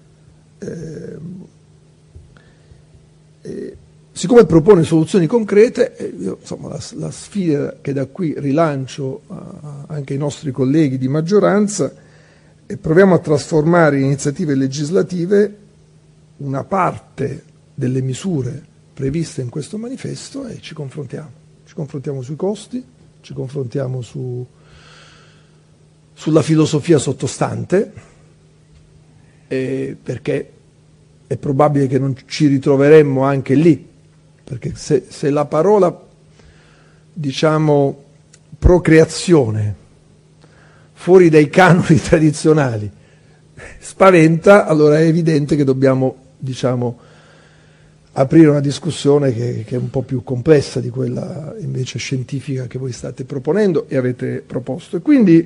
siccome propone soluzioni concrete, io, la sfida che da qui rilancio anche ai nostri colleghi di maggioranza, e proviamo a trasformare in iniziative legislative una parte delle misure previste in questo manifesto e ci confrontiamo. Ci confrontiamo sui costi, ci confrontiamo sulla filosofia sottostante, perché è probabile che non ci ritroveremmo anche lì, perché se la parola, procreazione, fuori dai canoni tradizionali, spaventa, allora è evidente che dobbiamo, aprire una discussione che è un po' più complessa di quella invece scientifica che voi state proponendo e avete proposto. E quindi,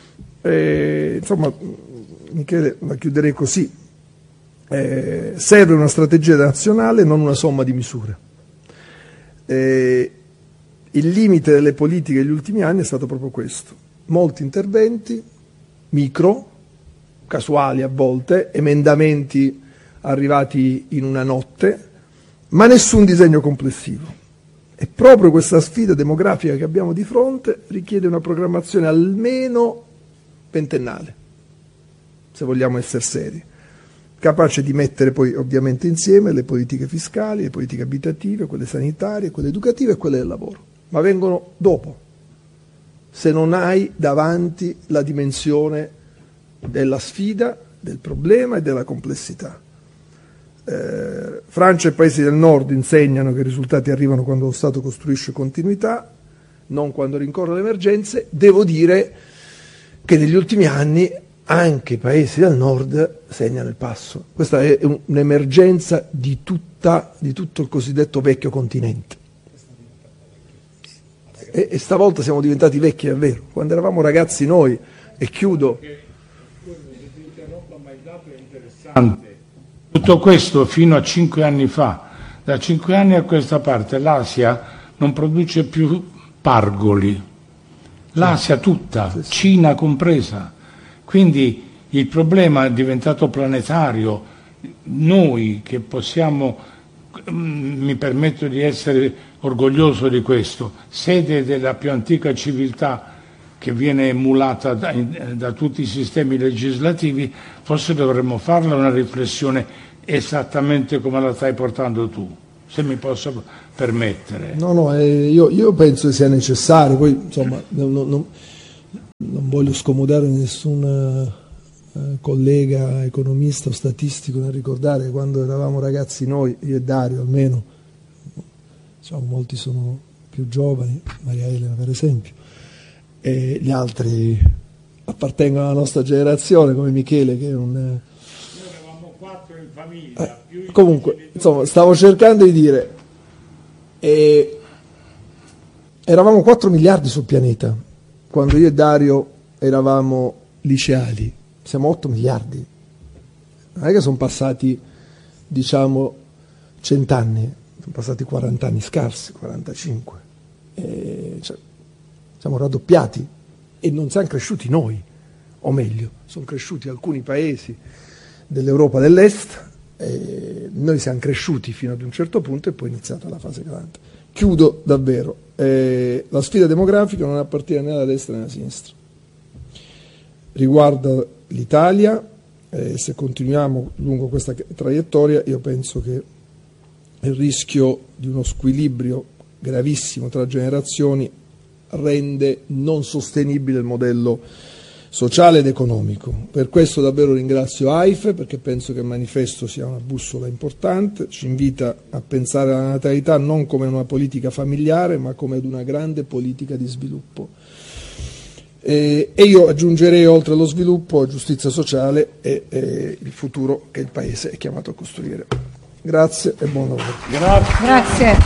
Michele, la chiuderei così. Serve una strategia nazionale, non una somma di misure. Il limite delle politiche degli ultimi anni è stato proprio questo. Molti interventi, micro, casuali a volte, emendamenti arrivati in una notte, ma nessun disegno complessivo. E proprio questa sfida demografica che abbiamo di fronte richiede una programmazione almeno ventennale, se vogliamo essere seri, capace di mettere poi ovviamente insieme le politiche fiscali, le politiche abitative, quelle sanitarie, quelle educative e quelle del lavoro, ma vengono dopo, se non hai davanti la dimensione della sfida, del problema e della complessità. Francia e paesi del nord insegnano che i risultati arrivano quando lo Stato costruisce continuità, non quando rincorre le emergenze. Devo dire che negli ultimi anni anche i paesi del nord segnano il passo. Questa è un'emergenza di tutto il cosiddetto vecchio continente. E stavolta siamo diventati vecchi davvero. Quando eravamo ragazzi noi, e chiudo. Tutto questo fino a 5 anni fa. Da 5 anni a questa parte l'Asia non produce più pargoli. L'Asia tutta, Cina compresa. Quindi il problema è diventato planetario. Noi che possiamo mi permetto di essere orgoglioso di questo, sede della più antica civiltà che viene emulata da tutti i sistemi legislativi, forse dovremmo farla una riflessione esattamente come la stai portando tu, se mi posso permettere. No, io penso che sia necessario, poi insomma non voglio scomodare nessun collega economista o statistico nel ricordare che quando eravamo ragazzi noi, io e Dario almeno, diciamo, molti sono più giovani, Maria Elena per esempio, e gli altri appartengono alla nostra generazione come Michele che è un... Noi eravamo 4 in famiglia. Comunque, insomma, stavo cercando di dire, eravamo 4 miliardi sul pianeta, quando io e Dario eravamo liceali, siamo 8 miliardi, non è che sono passati, diciamo, 100 anni, sono passati 40 anni scarsi, 45, cioè, siamo raddoppiati e non siamo cresciuti noi, o meglio, sono cresciuti alcuni paesi dell'Europa dell'Est, noi siamo cresciuti fino ad un certo punto e poi è iniziata la fase grande. Chiudo davvero, la sfida demografica non appartiene né alla destra né alla sinistra, riguarda l'Italia, se continuiamo lungo questa traiettoria io penso che il rischio di uno squilibrio gravissimo tra generazioni rende non sostenibile il modello sociale ed economico. Per questo davvero ringrazio AIFE, perché penso che il manifesto sia una bussola importante, ci invita a pensare alla natalità non come una politica familiare ma come ad una grande politica di sviluppo. E io aggiungerei oltre allo sviluppo giustizia sociale e il futuro che il Paese è chiamato a costruire. Grazie e buon lavoro. Grazie.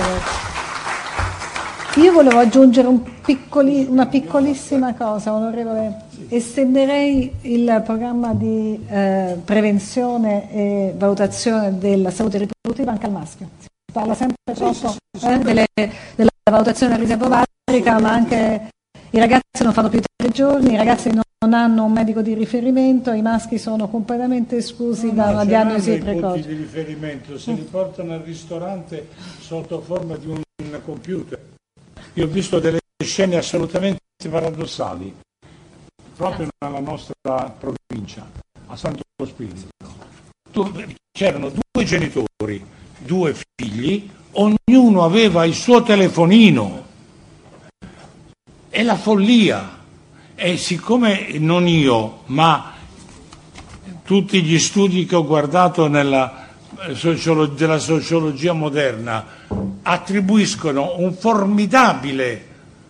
Io volevo aggiungere una piccolissima cosa, onorevole. Estenderei il programma di prevenzione e valutazione della salute riproduttiva anche al maschio. Si parla sempre troppo della valutazione riservovarica, ma anche i ragazzi non fanno più 3 giorni, i ragazzi non hanno un medico di riferimento, i maschi sono completamente esclusi da una diagnosi precoce. I punti di riferimento se li portano al ristorante sotto forma di un computer. Io ho visto delle scene assolutamente paradossali proprio nella nostra provincia, a Santo Spirito. C'erano 2 genitori, 2 figli, ognuno aveva il suo telefonino. È la follia. E siccome non io, ma tutti gli studi che ho guardato della sociologia moderna attribuiscono un formidabile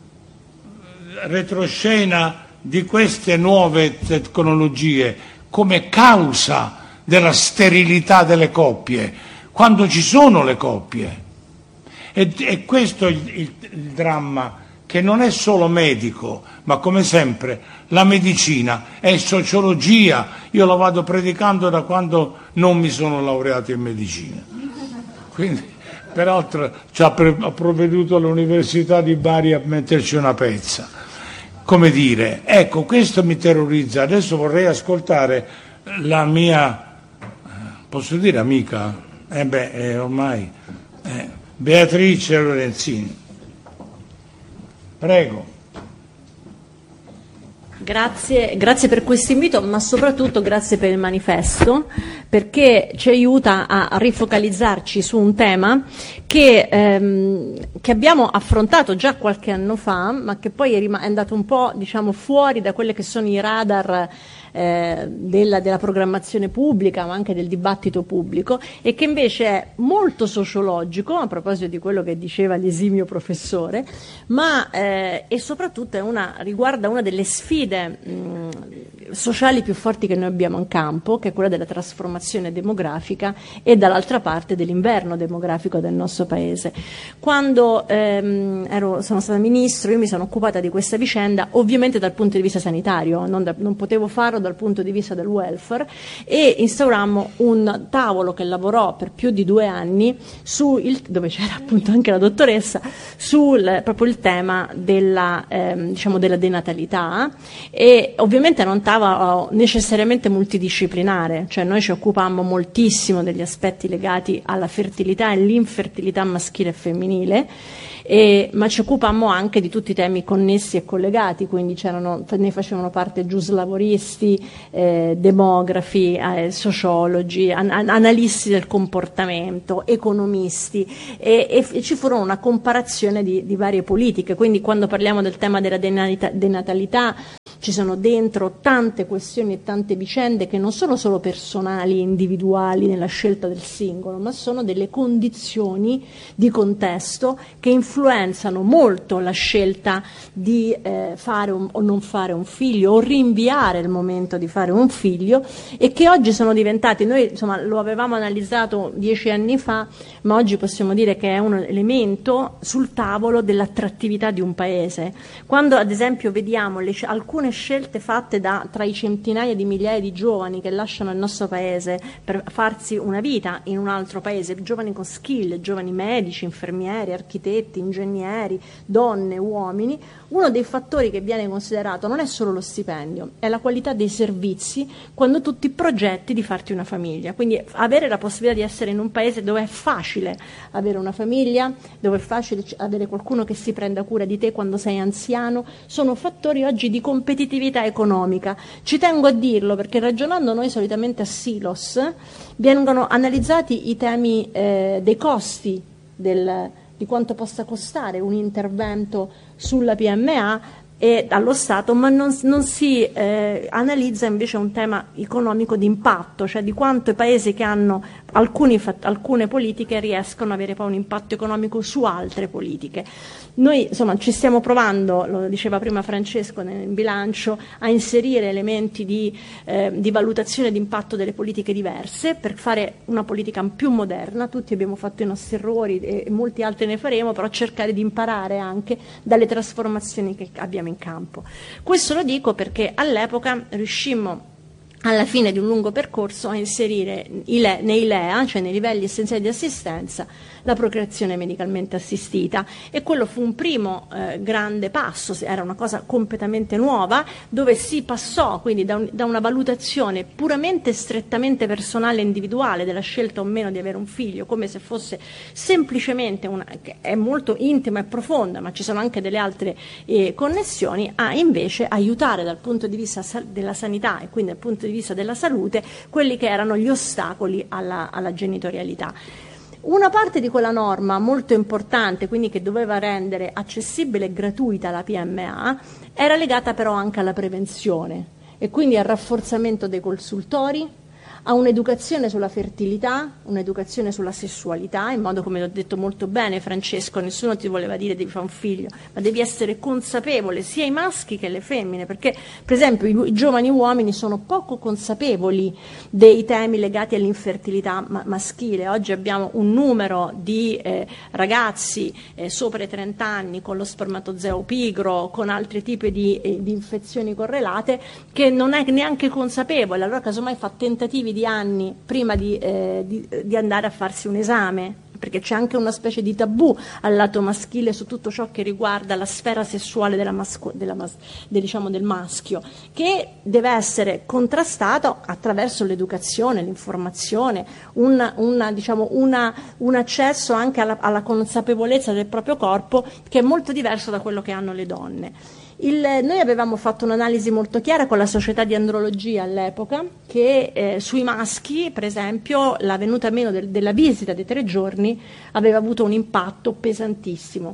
retroscena di queste nuove tecnologie come causa della sterilità delle coppie, quando ci sono le coppie. E questo è il dramma, che non è solo medico, ma come sempre la medicina è sociologia. Io la vado predicando da quando non mi sono laureato in medicina. Quindi, peraltro ha provveduto all'Università di Bari a metterci una pezza. Come dire, ecco, questo mi terrorizza. Adesso vorrei ascoltare la mia, posso dire amica? Ormai, Beatrice Lorenzini. Prego. Grazie per questo invito, ma soprattutto grazie per il manifesto, perché ci aiuta a rifocalizzarci su un tema che abbiamo affrontato già qualche anno fa, ma che poi è andato un po', diciamo, fuori da quelli che sono i radar della programmazione pubblica, ma anche del dibattito pubblico, e che invece è molto sociologico, a proposito di quello che diceva l'esimio professore, ma e soprattutto riguarda una delle sfide sociali più forti che noi abbiamo in campo, che è quella della trasformazione demografica e dall'altra parte dell'inverno demografico del nostro Paese. Quando sono stata ministro, io mi sono occupata di questa vicenda, ovviamente dal punto di vista sanitario, non potevo farlo dal punto di vista del welfare, e instaurammo un tavolo che lavorò per più di 2 anni dove c'era appunto anche la dottoressa, proprio il tema della denatalità, e ovviamente era un tavolo diventava necessariamente multidisciplinare, cioè noi ci occupammo moltissimo degli aspetti legati alla fertilità e l'infertilità maschile e femminile, ma ci occupammo anche di tutti i temi connessi e collegati, quindi ne facevano parte giuslavoristi, demografi, sociologi, analisti del comportamento, economisti, e ci furono una comparazione di varie politiche. Quindi quando parliamo del tema della denatalità ci sono dentro tante questioni e tante vicende che non sono solo personali, individuali nella scelta del singolo, ma sono delle condizioni di contesto che influenzano molto la scelta di fare o non fare un figlio, o rinviare il momento di fare un figlio, e che oggi sono diventati, noi insomma lo avevamo analizzato 10 anni fa, ma oggi possiamo dire che è un elemento sul tavolo dell'attrattività di un paese. Quando ad esempio vediamo alcune scelte fatte tra i centinaia di migliaia di giovani che lasciano il nostro paese per farsi una vita in un altro paese, giovani con skill, giovani medici, infermieri, architetti, ingegneri, donne, uomini, uno dei fattori che viene considerato non è solo lo stipendio, è la qualità dei servizi quando tu ti progetti di farti una famiglia. Quindi avere la possibilità di essere in un paese dove è facile avere una famiglia, dove è facile avere qualcuno che si prenda cura di te quando sei anziano, sono fattori oggi di competitività economica. Ci tengo a dirlo perché, ragionando noi solitamente a silos, vengono analizzati i temi dei costi di quanto possa costare un intervento sulla PMA e dallo Stato, ma non si analizza invece un tema economico di impatto, cioè di quanto i paesi che hanno alcune politiche riescono ad avere poi un impatto economico su altre politiche. Noi insomma ci stiamo provando, lo diceva prima Francesco nel bilancio, a inserire elementi di valutazione di impatto delle politiche diverse per fare una politica più moderna. Tutti abbiamo fatto i nostri errori e molti altri ne faremo, però cercare di imparare anche dalle trasformazioni che abbiamo in campo. Questo lo dico perché all'epoca riuscimmo, alla fine di un lungo percorso, a inserire nei LEA, cioè nei livelli essenziali di assistenza, la procreazione medicalmente assistita, e quello fu un primo grande passo, era una cosa completamente nuova, dove si passò quindi da una valutazione puramente strettamente personale e individuale della scelta o meno di avere un figlio, come se fosse semplicemente che è molto intima e profonda, ma ci sono anche delle altre connessioni, a invece aiutare dal punto di vista della sanità e quindi dal punto di vista della salute quelli che erano gli ostacoli alla genitorialità. Una parte di quella norma molto importante, quindi che doveva rendere accessibile e gratuita la PMA, era legata però anche alla prevenzione e quindi al rafforzamento dei consultori, a un'educazione sulla fertilità, un'educazione sulla sessualità, in modo, come ho detto molto bene Francesco, nessuno ti voleva dire devi fare un figlio, ma devi essere consapevole sia i maschi che le femmine, perché per esempio i giovani uomini sono poco consapevoli dei temi legati all'infertilità maschile. Oggi abbiamo un numero di ragazzi sopra i 30 anni con lo spermatozoo pigro, con altri tipi di infezioni correlate, che non è neanche consapevole, allora casomai fa tentativi di anni prima di andare a farsi un esame, perché c'è anche una specie di tabù al lato maschile su tutto ciò che riguarda la sfera sessuale del maschio, che deve essere contrastato attraverso l'educazione, l'informazione, un accesso anche alla consapevolezza del proprio corpo, che è molto diverso da quello che hanno le donne. Noi avevamo fatto un'analisi molto chiara con la società di andrologia all'epoca, che sui maschi, per esempio, la venuta meno della visita dei 3 giorni aveva avuto un impatto pesantissimo,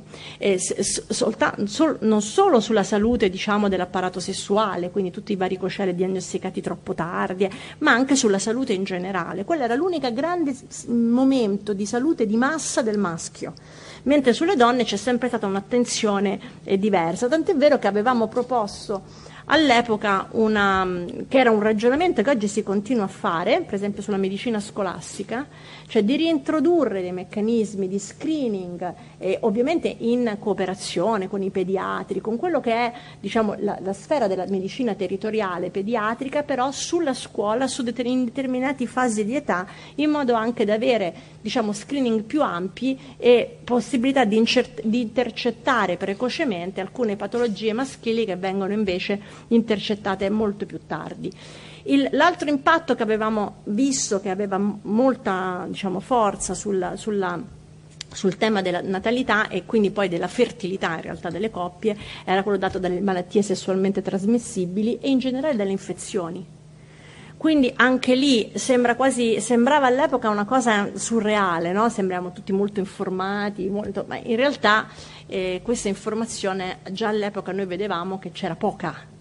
non solo sulla salute dell'apparato sessuale, quindi tutti i varicocele diagnosticati troppo tardi, ma anche sulla salute in generale. Quello era l'unico grande momento di salute di massa del maschio, mentre sulle donne c'è sempre stata un'attenzione diversa, tant'è vero che avevamo proposto all'epoca che era un ragionamento che oggi si continua a fare, per esempio sulla medicina scolastica, cioè di riintrodurre dei meccanismi di screening, ovviamente in cooperazione con i pediatri, con quello che è la sfera della medicina territoriale pediatrica, però sulla scuola, in determinate fasi di età, in modo anche da avere screening più ampi e possibilità di intercettare precocemente alcune patologie maschili che vengono invece intercettate molto più tardi. L'altro impatto che avevamo visto, che aveva molta, diciamo, forza sul tema della natalità e quindi poi della fertilità in realtà delle coppie, era quello dato dalle malattie sessualmente trasmissibili e in generale dalle infezioni. Quindi anche lì sembrava all'epoca una cosa surreale, no? Sembriamo tutti molto informati, ma in realtà questa informazione già all'epoca noi vedevamo che c'era poca